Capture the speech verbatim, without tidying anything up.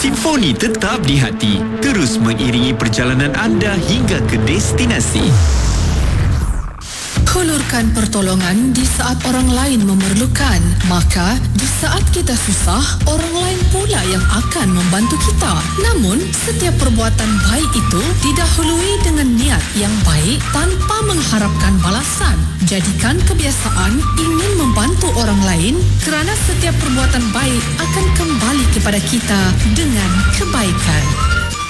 Simfoni tetap di hati, terus mengiringi perjalanan anda hingga ke destinasi. Hulurkan pertolongan di saat orang lain memerlukan. Maka, di saat kita susah, orang lain pula yang akan membantu kita. Namun, setiap perbuatan baik itu didahului dengan niat yang baik tanpa mengharapkan balasan. Jadikan kebiasaan ingin membantu orang lain kerana setiap perbuatan baik akan kembali kepada kita dengan kebaikan.